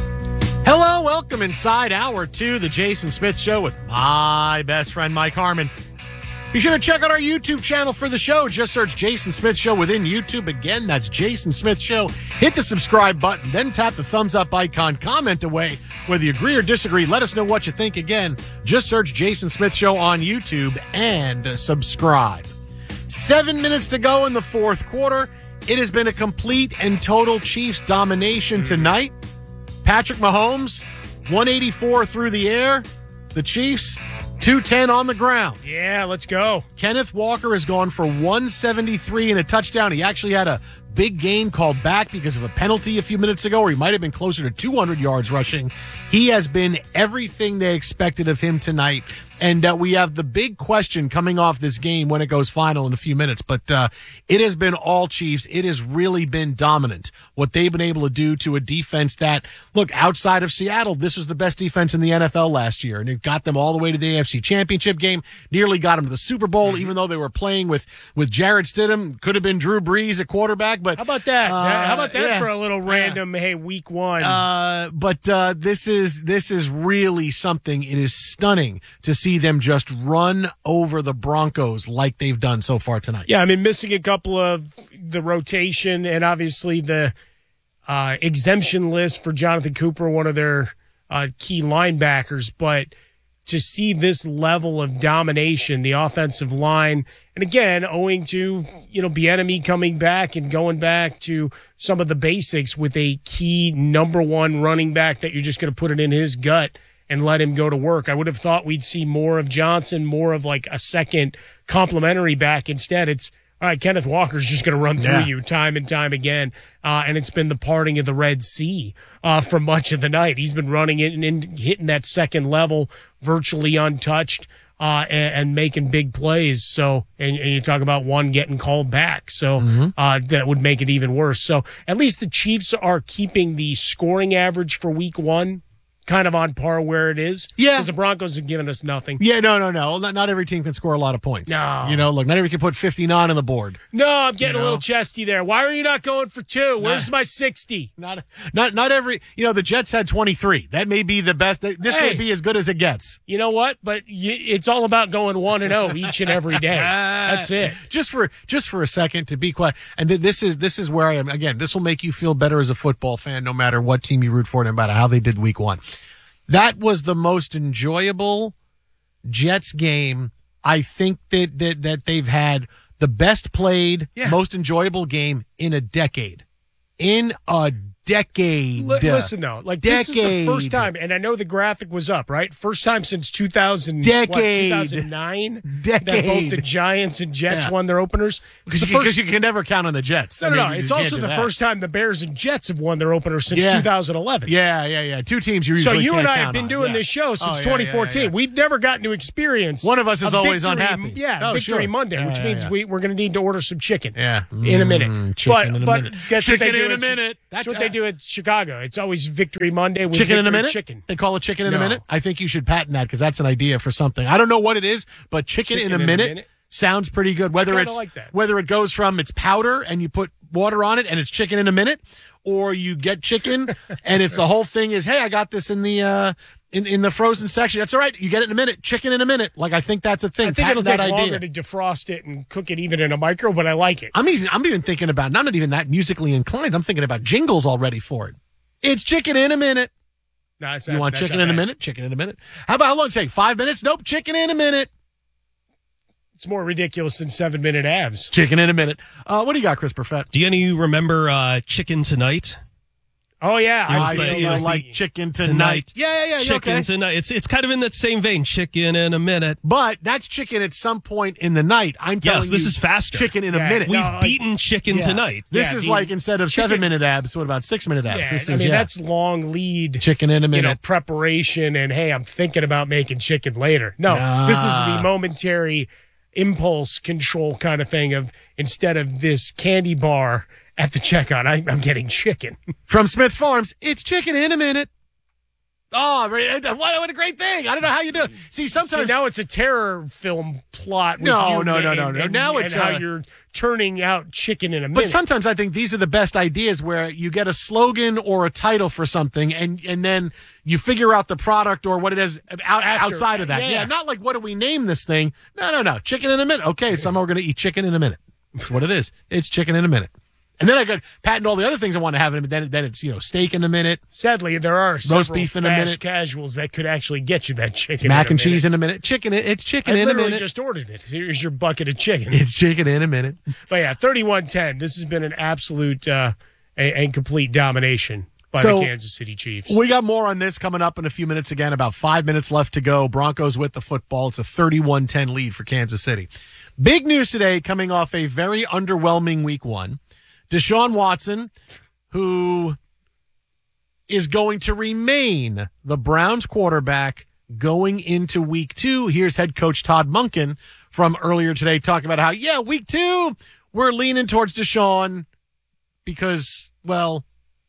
Hello, welcome inside hour two, the Jason Smith Show with my best friend Mike Harmon. Be sure to check out our YouTube channel for the show. Just search Jason Smith Show within YouTube. Again, that's Jason Smith Show. Hit the subscribe button, then tap the thumbs up icon. Comment away. Whether you agree or disagree, let us know what you think. Again, just search Jason Smith Show on YouTube and subscribe. Seven minutes to go in the fourth quarter. It has been a complete and total Chiefs domination tonight. Patrick Mahomes, one eighty-four through the air. The Chiefs, two ten on the ground. Yeah, let's go. Kenneth Walker has gone for one seventy-three and a touchdown. He actually had a big gain called back because of a penalty a few minutes ago, or he might have been closer to two hundred yards rushing. He has been everything they expected of him tonight. And uh, we have the big question coming off this game when it goes final in a few minutes. But uh, it has been all Chiefs. It has really been dominant, what they've been able to do to a defense that, look, outside of Seattle, this was the best defense in the N F L last year. And it got them all the way to the A F C Championship game, nearly got them to the Super Bowl, mm-hmm. even though they were playing with, with Jarrett Stidham. Could have been Drew Brees at quarterback. But How about that? Uh, How about that yeah, for a little random, yeah. hey, week one? Uh, but uh, this is this is really something. It is stunning to see them just run over the Broncos like they've done so far tonight. Yeah, I mean, missing a couple of the rotation and obviously the uh, exemption list for Jonathan Cooper, one of their uh, key linebackers. But to see this level of domination, the offensive line, and again, owing to, you know, Bieniemy coming back and going back to some of the basics with a key number one running back that you're just going to put it in his gut and let him go to work. I would have thought we'd see more of Johnson, more of like a second complimentary back. Instead, it's, all right, Kenneth Walker's just going to run through yeah. you time and time again. Uh, and it's been the parting of the Red Sea uh, for much of the night. He's been running it and, and hitting that second level virtually untouched uh, and, and making big plays. So, and, and you talk about one getting called back. So mm-hmm. uh, that would make it even worse. So at least the Chiefs are keeping the scoring average for week one kind of on par where it is. Yeah. Because the Broncos have given us nothing. Yeah, no, no, no. Not, not every team can score a lot of points. No. You know, look, not every can put fifty-nine on the board. No, I'm getting you know? a little chesty there. Why are you not going for two? Where's not, my sixty? Not not not every, you know, the Jets had twenty-three. That may be the best. This hey, may be as good as it gets. You know what? But y- it's all about going one and oh each and every day. That's it. Just for just for a second to be quiet. And th- this is this is where I am. Again, this will make you feel better as a football fan, no matter what team you root for, no matter how they did week one. That was the most enjoyable Jets game I think that that, that they've had. The best played, yeah. most enjoyable game in a decade. In a decade. L- listen, though, like decade. this is the first time, and I know the graphic was up, right? First time since two thousand, decade. What, two thousand nine decade. that both the Giants and Jets yeah. won their openers. Because you, you can never count on the Jets. No, I no, mean, no. It's you also can't the do that. first time the Bears and Jets have won their openers since yeah. two thousand eleven. Yeah, yeah, yeah. Two teams you usually So you can't and I count have been on. doing yeah. this show since oh, yeah, twenty fourteen. Yeah, yeah. We've never gotten to experience. One of us is a always victory, unhappy. Yeah, oh, Victory sure. Monday, yeah, which yeah, means yeah. we, we're going to need to order some chicken yeah. in a minute. Mm, chicken but, in a but minute. That's chicken what they do in a at, minute. That's that, what they do at Chicago. It's always Victory Monday with chicken in a Victory minute. Chicken. They call it chicken in no. a minute. I think you should patent that because that's an idea for something. I don't know what it is, but chicken, chicken in, a, in minute a minute sounds pretty good. Whether I it's like that. whether it goes from it's powder and you put water on it and it's chicken in a minute, or you get chicken and it's the whole thing is, hey, I got this in the uh, in in the frozen section. That's all right. You get it in a minute. Chicken in a minute. Like I think that's a thing. I think Patent it'll take that longer idea. to defrost it and cook it even in a micro, but I like it. I'm even, I'm even thinking about. And I'm not even that musically inclined. I'm thinking about jingles already for it. It's chicken in a minute. No, it's You not, want that's chicken not in a bad. minute? Chicken in a minute. How about how long does it take? Five minutes? Nope. Chicken in a minute. It's more ridiculous than seven minute abs. Chicken in a minute. Uh, what do you got, Chris Perfett? Do any of you remember uh, Chicken Tonight? Oh yeah, I, was I the- feel it was like the- chicken tonight. tonight. Yeah, yeah, yeah. you Chicken okay? Tonight. It's it's kind of in that same vein. Chicken in a minute. But that's chicken at some point in the night. I'm telling Yes, this you, is faster. Chicken in Yeah, a minute. We've No, like- beaten Chicken Yeah. Tonight. This Yeah, is the like instead of chicken- seven minute abs, what about six minute abs? Yeah, this I is mean yeah. that's long lead. chicken in a You minute. know, preparation and hey, I'm thinking about making chicken later. No, Nah. this is the momentary impulse control kind of thing of instead of this candy bar at the checkout, I, I'm getting chicken. From Smith Farms, it's chicken in a minute. Oh, what, what a great thing. I don't know how you do it. See, sometimes. See, now it's a terror film plot. With No, you no, no, and- no, no. and- Now and it's, how uh, you're turning out chicken in a minute. But sometimes I think these are the best ideas where you get a slogan or a title for something and, and then you figure out the product or what it is out, After, outside of that. yeah. Yeah. Not like, what do we name this thing? No, no, no. Chicken in a minute. Okay. Somehow we're going to eat chicken in a minute. That's what it is. It's chicken in a minute. And then I got patent all the other things I want to have in it. Then, then it's, you know, steak in a minute. Sadly, there are Roast several beef in a fast minute. casuals that could actually get you that chicken. It's mac in a and cheese minute. in a minute. Chicken. It's chicken I in a literally minute. just ordered it. Here's your bucket of chicken. It's chicken in a minute. But yeah, thirty-one ten. This has been an absolute uh, and, and complete domination by So, the Kansas City Chiefs. We got more on this coming up in a few minutes. Again, about five minutes left to go. Broncos with the football. It's a thirty-one ten lead for Kansas City. Big news today coming off a very underwhelming week one. Deshaun Watson, who is going to remain the Browns quarterback going into week two. Here's head coach Todd Monken from earlier today talking about how, yeah, week two, we're leaning towards Deshaun because, well,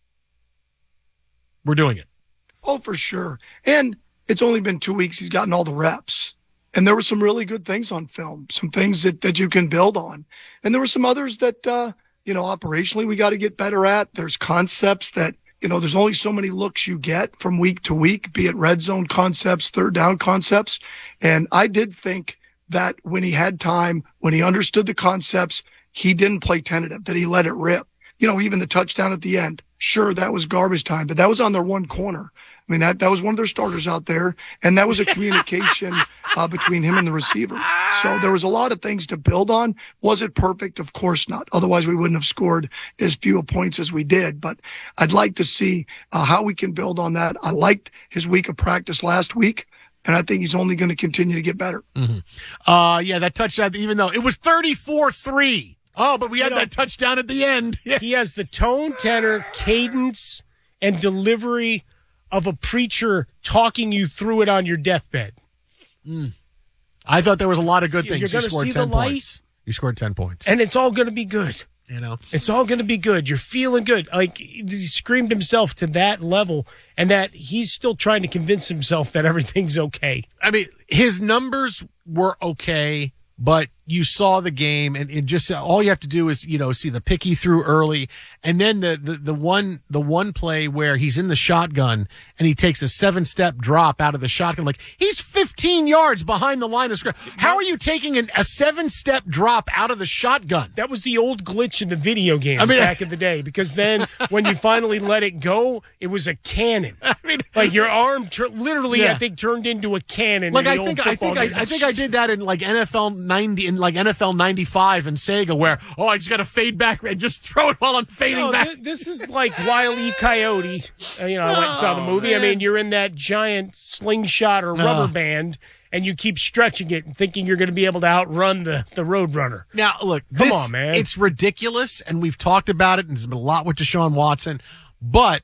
we're doing it. Oh, for sure. And it's only been two weeks. He's gotten all the reps. And there were some really good things on film, some things that, that you can build on. And there were some others that, uh, you know, operationally we got to get better at. There's concepts that, you know, there's only so many looks you get from week to week, be it red zone concepts, third down concepts. And I did think that when he had time, when he understood the concepts, he didn't play tentative, that he let it rip. You know, even the touchdown at the end, sure, that was garbage time, but that was on their one corner. I mean, that, that was one of their starters out there, and that was a communication uh, between him and the receiver. So there was a lot of things to build on. Was it perfect? Of course not. Otherwise, we wouldn't have scored as few points as we did. But I'd like to see uh, how we can build on that. I liked his week of practice last week, and I think he's only going to continue to get better. Mm-hmm. Uh, yeah, that touchdown, even though it was thirty-four three. Oh, but we had You know, that touchdown at the end. Yeah. He has the tone, tenor, cadence, and delivery of a preacher talking you through it on your deathbed. Mm. I thought there was a lot of good You're things. gonna You scored see ten the light. points. You scored ten points. And it's all going to be good. You know, it's all going to be good. You're feeling good. Like he screamed himself to that level, and that he's still trying to convince himself that everything's okay. I mean, his numbers were okay, but you saw the game, and it just all you have to do is, you know, see the pick he threw early, and then the, the the one the one play where he's in the shotgun and he takes a seven step drop out of the shotgun. Like, he's fifteen yards behind the line of scrimmage. How are you taking an, a seven step drop out of the shotgun? That was the old glitch in the video games I mean, back in the day, because then when you finally let it go, it was a cannon. I mean, like your arm, tr- literally, Yeah. I think turned into a cannon. Like in I the think old I think football I, days. I think I did that in like N F L ninety in like N F L ninety-five and Sega, where oh I just got to fade back and just throw it while I'm fading No, back. th- this is like Wile E. Coyote. Uh, you know, I went and saw the Oh, movie. I man. mean, you're in that giant slingshot or No. rubber band, and you keep stretching it and thinking you're going to be able to outrun the the Roadrunner. Now, look, Come this- on, man. It's ridiculous, and we've talked about it, and there's been a lot with Deshaun Watson, but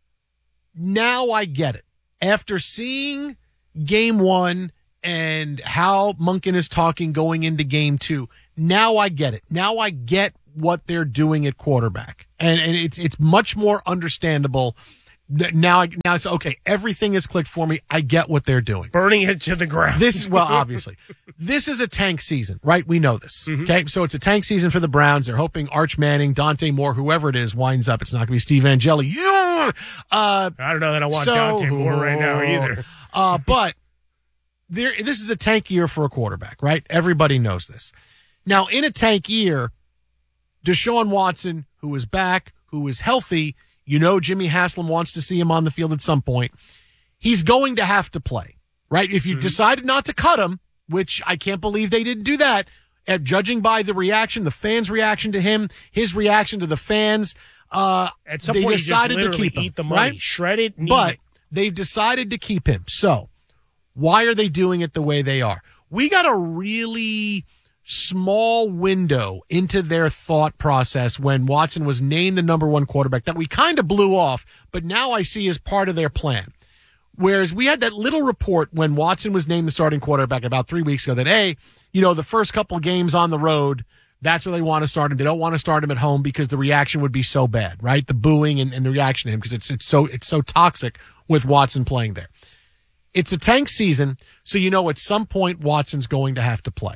now I get it. After seeing game one and how Monken is talking going into game two, now I get it. Now I get what they're doing at quarterback. And, and it's it's much more understandable. Now, I, now it's okay. Everything is clicked for me. I get what they're doing. Burning it to the ground. This is, well, obviously, this is a tank season, right? We know this. Mm-hmm. Okay. So it's a tank season for the Browns. They're hoping Arch Manning, Dante Moore, whoever it is, winds up. It's not going to be Steve Angeli. Yeah! Uh, I don't know that I want so- Dante Moore right now either. Uh, but there, this is a tank year for a quarterback, right? Everybody knows this. Now, in a tank year, Deshaun Watson, who is back, who is healthy, you know Jimmy Haslam wants to see him on the field at some point. He's going to have to play, right? If you Mm-hmm. decided not to cut him, which I can't believe they didn't do that, at judging by the reaction, the fans' reaction to him, his reaction to the fans, uh, At some they point, you just decided to literally keep him, eat the money, right? shred it, and eat But it. they've decided to keep him. So why are they doing it the way they are? We got a really small window into their thought process when Watson was named the number one quarterback that we kind of blew off, but now I see as part of their plan. Whereas we had that little report when Watson was named the starting quarterback about three weeks ago that, hey, you know, the first couple of games on the road, that's where they want to start him. They don't want to start him at home because the reaction would be so bad, right? The booing and, and the reaction to him because it's it's so it's so toxic with Watson playing there. It's a tank season, so you know at some point Watson's going to have to play.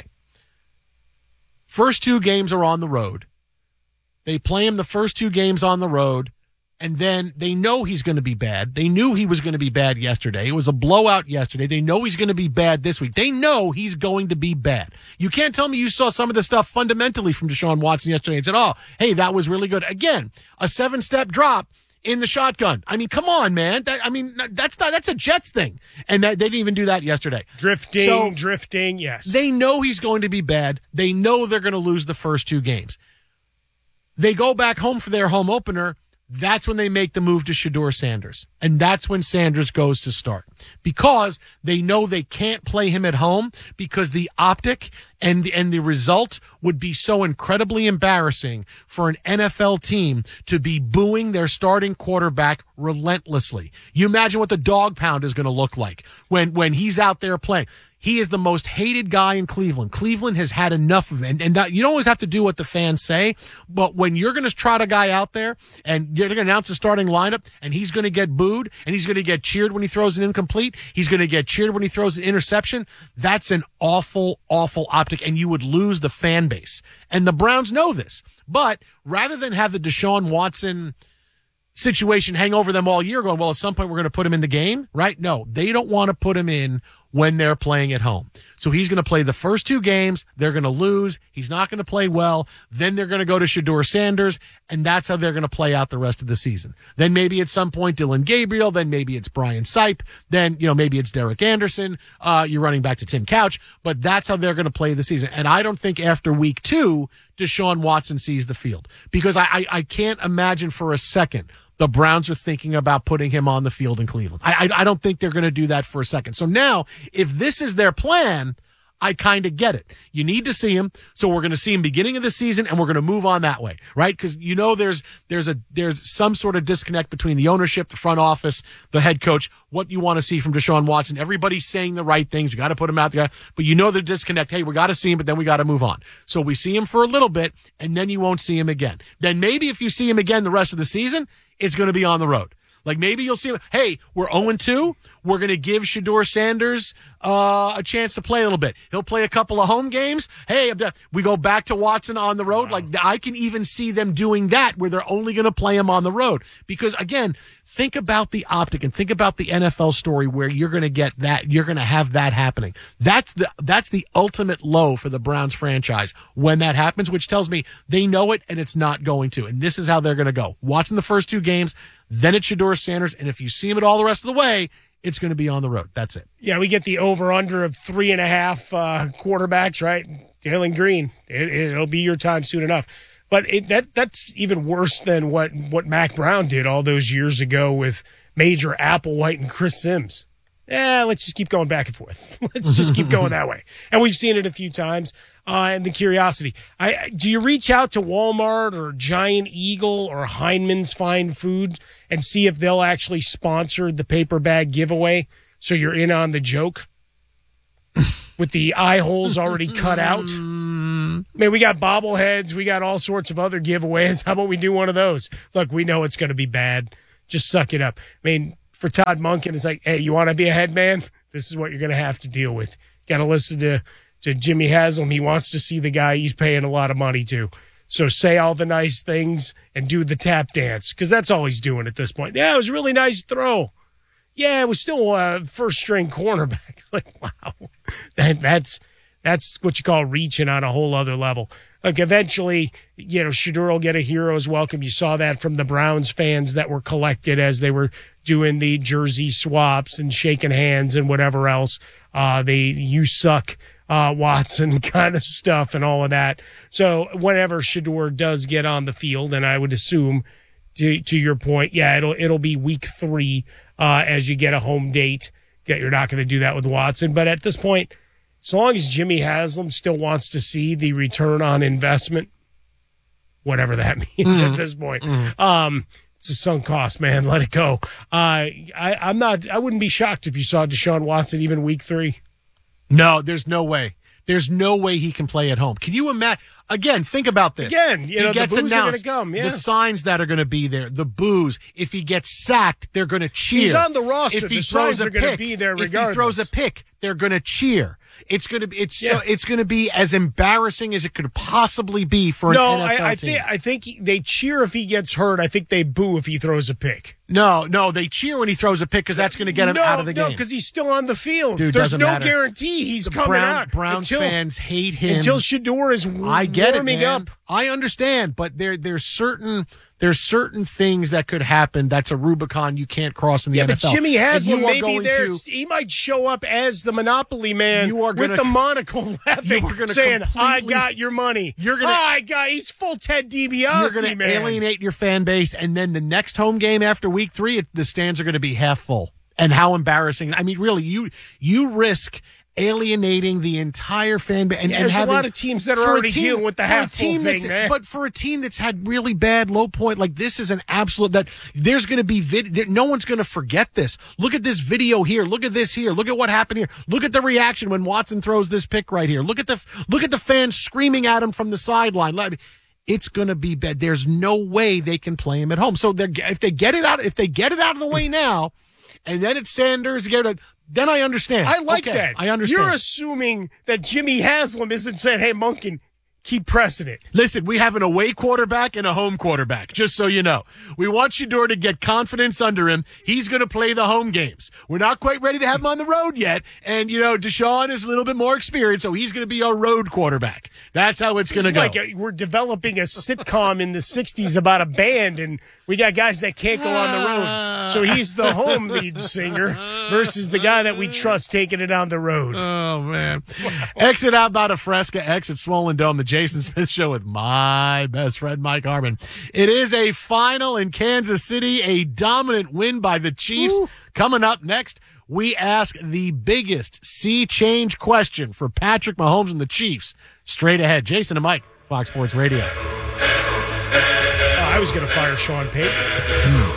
First two games are on the road. They play him the first two games on the road, and then they know he's going to be bad. They knew he was going to be bad yesterday. It was a blowout yesterday. They know he's going to be bad this week. They know he's going to be bad. You can't tell me you saw some of the stuff fundamentally from Deshaun Watson yesterday and said, oh, hey, that was really good. Again, a seven-step drop in the shotgun. I mean, come on, man. That, I mean, that's not, that's a Jets thing. And that, they didn't even do that yesterday. Drifting, So, drifting, yes. they know he's going to be bad. They know they're going to lose the first two games. They go back home for their home opener. That's when they make the move to Shedeur Sanders. And that's when Sanders goes to start. Because they know they can't play him at home because the optic and the, and the result would be so incredibly embarrassing for an N F L team to be booing their starting quarterback relentlessly. You imagine what the dog pound is going to look like when, when he's out there playing. He is the most hated guy in Cleveland. Cleveland has had enough of it. And, and not, you don't always have to do what the fans say, but when you're going to trot a guy out there and you're going to announce the starting lineup and he's going to get booed and he's going to get cheered when he throws an incomplete, he's going to get cheered when he throws an interception, that's an awful, awful optic, and you would lose the fan base. And the Browns know this. But rather than have the Deshaun Watson situation hang over them all year going, well, at some point we're going to put him in the game, right? No, they don't want to put him in when they're playing at home. So he's going to play the first two games. They're going to lose. He's not going to play well. Then they're going to go to Shedeur Sanders, and that's how they're going to play out the rest of the season. Then maybe at some point Dylan Gabriel. Then maybe it's Brian Sipe. Then, you know, maybe it's Derek Anderson. Uh, you're running back to Tim Couch. But that's how they're going to play the season. And I don't think after week two, Deshaun Watson sees the field. Because I, I, I can't imagine for a second the Browns are thinking about putting him on the field in Cleveland. I, I, I don't think they're going to do that for a second. So now, if this is their plan, I kind of get it. You need to see him, so we're going to see him beginning of the season, and we're going to move on that way, right? Because you know there's there's a there's some sort of disconnect between the ownership, the front office, the head coach. What you want to see from Deshaun Watson? Everybody's saying the right things. You got to put him out there, but you know the disconnect. Hey, we got to see him, but then we got to move on. So we see him for a little bit, and then you won't see him again. Then maybe if you see him again the rest of the season, it's going to be on the road. Like maybe you'll see, hey, we're oh and two. We're going to give Shedeur Sanders uh, a chance to play a little bit. He'll play a couple of home games. Hey, we go back to Watson on the road. Like I can even see them doing that where they're only going to play him on the road. Because again, think about the optic and think about the N F L story where you're going to get that. You're going to have that happening. That's the, that's the ultimate low for the Browns franchise when that happens, which tells me they know it and it's not going to. And this is how they're going to go. Watson the first two games. then it's Shedeur Sanders, and if you see him at all the rest of the way, it's going to be on the road. That's it. Yeah, we get the over-under of three and a half uh, quarterbacks, right? Jalen Green, it, it'll be your time soon enough. But it, that that's even worse than what, what Mac Brown did all those years ago with Major Applewhite and Chris Sims. Eh, let's just keep going back and forth. Let's just keep going that way. And we've seen it a few times. Uh, and the curiosity. I, do you reach out to Walmart or Giant Eagle or Heinman's Fine Foods and see if they'll actually sponsor the paper bag giveaway so you're in on the joke? With the eye holes already cut out? I mean, we got bobbleheads. We got all sorts of other giveaways. How about we do one of those? Look, we know it's going to be bad. Just suck it up. I mean, for Todd Monken, it's like, hey, you want to be a head man? This is what you're going to have to deal with. Got to listen to, to Jimmy Haslam. He wants to see the guy he's paying a lot of money to. So say all the nice things and do the tap dance, because that's all he's doing at this point. Yeah, it was a really nice throw. Yeah, it was still a first-string cornerback. It's like, wow, that, that's that's what you call reaching on a whole other level. Like, eventually, you know, Shedeur will get a hero's welcome. You saw that from the Browns fans that were collected as they were doing the jersey swaps and shaking hands and whatever else. Uh, the you suck, uh, Watson kind of stuff and all of that. So whenever Shedeur does get on the field, and I would assume, to to your point, yeah, it'll it'll be week three uh, as you get a home date. Yeah, you're not going to do that with Watson. But at this point, as long as Jimmy Haslam still wants to see the return on investment, whatever that means mm-hmm. at this point, mm-hmm. um, it's a sunk cost, man. Let it go. Uh, I, I'm not. I wouldn't be shocked if you saw Deshaun Watson even week three. No, there's no way. There's no way he can play at home. Can you imagine? Again, think about this. Again, you he know, gets the boos announced, are going to come. Yeah. the signs that are going to be there, the boos. If he gets sacked, they're going to cheer. He's on the roster. If he the throws signs a are going to pick, be there regardless. If he throws a pick, they're going to cheer. It's going to be it's Yeah. so, it's going to be as embarrassing as it could possibly be for an no, N F L I, I team. think I think they cheer if he gets hurt. I think they boo if he throws a pick. No, no, they cheer when he throws a pick because that's going to get him no, out of the no, game. No, because he's still on the field. Dude, There's doesn't no matter. guarantee he's The coming Brown- out. Browns until, fans hate him until Shedeur is w- I get warming it, man. up. I understand, but there there's certain there's certain things that could happen. That's a Rubicon you can't cross in the Yeah, N F L. but Jimmy Haslam And you are may be going there. to- he might show up as the Monopoly man You are with gonna- the monocle laughing, you are gonna saying, "I completely- got your money." You're gonna- I got. He's full Ted DiBiase, You're going to man. alienate your fan base, and then the next home game after week three, it, the stands are going to be half full. And how embarrassing! I mean, really, you you risk alienating the entire fan base. And, Yeah, and there's having, a lot of teams that are for a already team- dealing with the for a half full team thing, that's- man. But for a team that's had really bad low point, like this is an absolute that there's going to be vid. There, no one's going to forget this. Look at this video here. Look at this here. Look at what happened here. Look at the reaction when Watson throws this pick right here. Look at the look at the fans screaming at him from the sideline. Let- It's going to be bad. There's no way they can play him at home. So they're, if they get it out, if they get it out of the way now, and then it's Sanders, get it, then I understand. I like Okay, that. I understand. You're assuming that Jimmy Haslam isn't saying, "Hey, Monken, keep pressing it." Listen, we have an away quarterback and a home quarterback, just so you know. We want Shedeur to get confidence under him. He's going to play the home games. We're not quite ready to have him on the road yet. And, you know, Deshaun is a little bit more experienced, so he's going to be our road quarterback. That's how it's going to It's go. like a, we're developing a sitcom in the sixties about a band, and we got guys that can't go on the road. So he's the home lead singer versus the guy that we trust taking it on the road. Oh, man. Exit Outbound of Fresca, exit Swollen Dome, the Jason Smith Show with my best friend, Mike Harmon. It is a final in Kansas City, a dominant win by the Chiefs. Ooh. Coming up next, we ask the biggest sea change question for Patrick Mahomes and the Chiefs. Straight ahead. Jason and Mike, Fox Sports Radio. Oh, I was going to fire Sean Payton. Hmm.